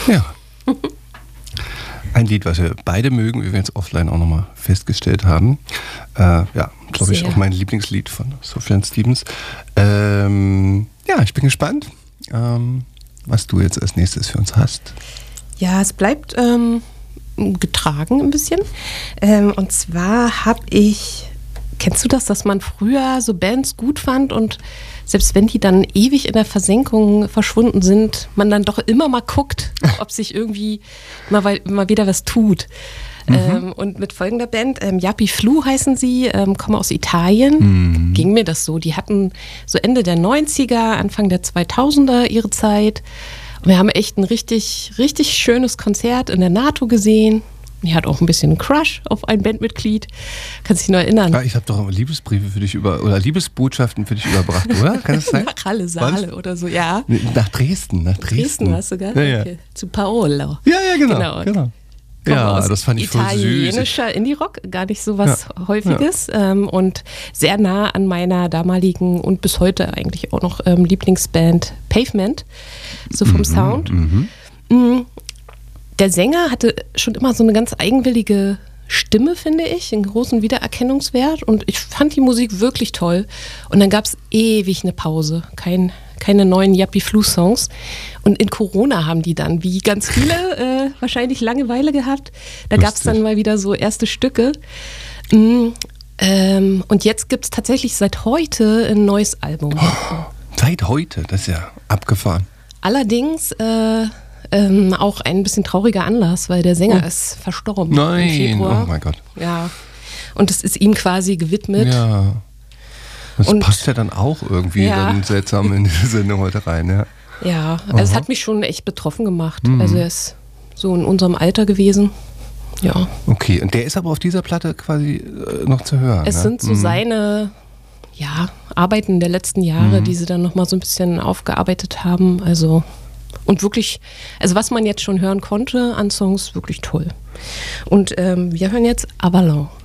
Ja. Ein Lied, was wir beide mögen, wie wir jetzt offline auch nochmal festgestellt haben. Glaube ich, auch mein Lieblingslied von Sufjan Stevens. Ja, ich bin gespannt, was du jetzt als nächstes für uns hast. Ja, es bleibt getragen ein bisschen. Und zwar habe ich, kennst du das, dass man früher so Bands gut fand und selbst wenn die dann ewig in der Versenkung verschwunden sind, man dann doch immer mal guckt, ob sich irgendwie mal wieder was tut. Und mit folgender Band, Yappi Flu heißen sie, kommen aus Italien. Ging mir das so. Die hatten so Ende der 90er, Anfang der 2000er ihre Zeit. Und wir haben echt ein richtig, richtig schönes Konzert in der NATO gesehen. Die hat auch ein bisschen einen Crush auf ein Bandmitglied. Kannst dich noch erinnern? Ja, ich habe doch Liebesbriefe für dich oder Liebesbotschaften für dich überbracht, oder? Kann das sein? Nach Halle, Saale oder so, ja. Nach Dresden. Dresden warst du, gell? Ja. Okay. Zu Paolo. Ja, genau. Ja, das fand ich voll süß. Italienischer Indie-Rock, gar nicht so was Häufiges. Und sehr nah an meiner damaligen und bis heute eigentlich auch noch Lieblingsband Pavement, so vom Sound. Der Sänger hatte schon immer so eine ganz eigenwillige Stimme, finde ich, einen großen Wiedererkennungswert. Und ich fand die Musik wirklich toll. Und dann gab es ewig eine Pause, keine neuen Yappi Flu-Songs. Und in Corona haben die dann, wie ganz viele, wahrscheinlich Langeweile gehabt. Da gab es dann mal wieder so erste Stücke. Und jetzt gibt es tatsächlich seit heute ein neues Album. Seit heute? Das ist ja abgefahren. Allerdings auch ein bisschen trauriger Anlass, weil der Sänger ist verstorben. Nein, im Februar. Oh mein Gott. Ja, und es ist ihm quasi gewidmet. Ja. Das passt ja dann auch irgendwie dann seltsam in diese Sendung heute rein. Ja, ja, also es hat mich schon echt betroffen gemacht. Also er ist so in unserem Alter gewesen. Ja. Okay, und der ist aber auf dieser Platte quasi noch zu hören. Es sind so seine Arbeiten der letzten Jahre, die sie dann nochmal so ein bisschen aufgearbeitet haben. Also und wirklich, also was man jetzt schon hören konnte an Songs, wirklich toll. Und wir hören jetzt Avalon.